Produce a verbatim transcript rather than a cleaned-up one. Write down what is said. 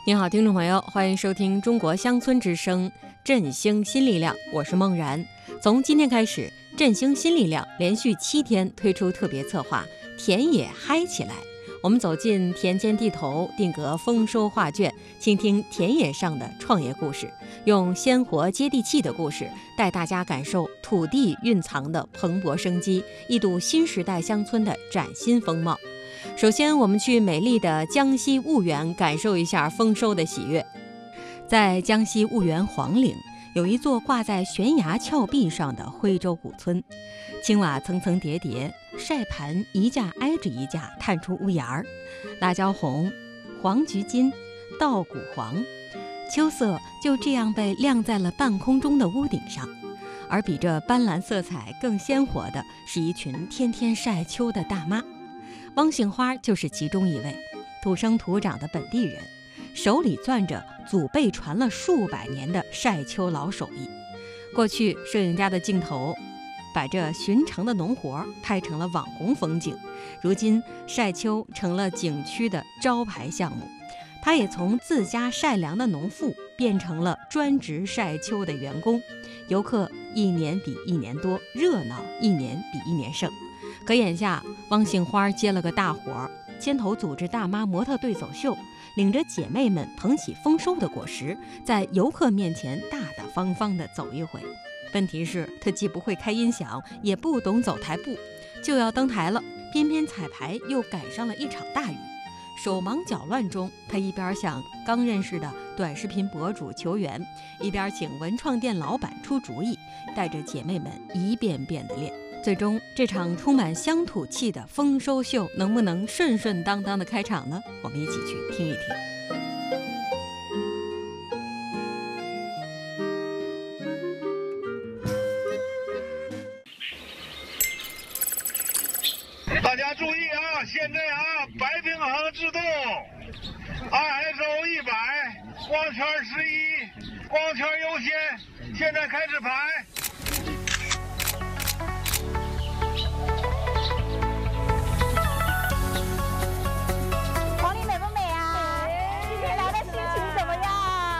您好，听众朋友，欢迎收听中国乡村之声振兴新力量，我是梦然。从今天开始，振兴新力量连续七天推出特别策划田野嗨起来，我们走进田间地头，定格丰收画卷，倾听田野上的创业故事，用鲜活接地气的故事带大家感受土地蕴藏的蓬勃生机，一睹新时代乡村的崭新风貌。首先，我们去美丽的江西婺源感受一下丰收的喜悦。在江西婺源黄岭，有一座挂在悬崖峭壁上的徽州古村，青瓦层层叠叠，晒盘一架挨着一架探出屋檐儿，辣椒红、黄菊金、稻谷黄，秋色就这样被晾在了半空中的屋顶上。而比这斑斓色彩更鲜活的是一群天天晒秋的大妈。汪杏花就是其中一位，土生土长的本地人，手里攥着祖辈传了数百年的晒秋老手艺。过去摄影家的镜头把这寻常的农活拍成了网红风景，如今晒秋成了景区的招牌项目。他也从自家晒粮的农妇变成了专职晒秋的员工，游客一年比一年多，热闹一年比一年盛。可眼下汪杏花接了个大活，牵头组织大妈模特队走秀，领着姐妹们捧起丰收的果实，在游客面前大大方方地走一回。问题是她既不会开音响，也不懂走台步，就要登台了，偏偏彩排又赶上了一场大雨。手忙脚乱中，她一边向刚认识的短视频博主求援，一边请文创店老板出主意，带着姐妹们一遍遍地练。最终，这场充满乡土气的丰收秀能不能顺顺当当的开场呢？我们一起去听一听。 大家注意啊！现在啊，白平衡制动 ，I S O 一百，光圈十一，光圈优先。现在开始排。